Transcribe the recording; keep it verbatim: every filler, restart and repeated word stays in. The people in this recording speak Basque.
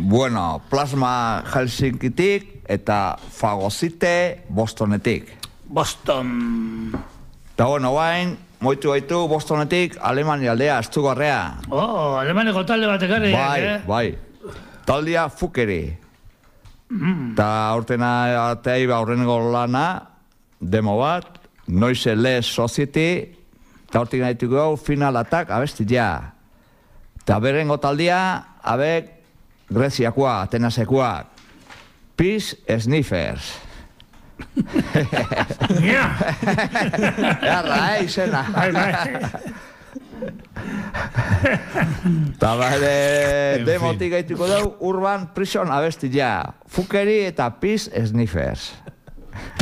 Bueno, Plasma Helsinkitik eta Fagocite Bostonetik. Boston. Eta bueno, bain, moitu gaitu Bostonetik Alemania aldea, Estugarrea. Oh, Alemaniako talde bat ekarri. Bai, eh? bai. Taldia Fukeri. Eta aurtena atei ba aurrengo lana, demo bat, Noise Less Society, eta hortik nahi gau finalatak abestia. Eta berengo taldia, abek Greziakoa, Atenasekoak. Peace Sniffers. Ja! Garra, eh, izena. Bai, bai. Eta bade, demotik gaituko dau, Urban Prison abestia. Fukeri eta Peace Sniffers.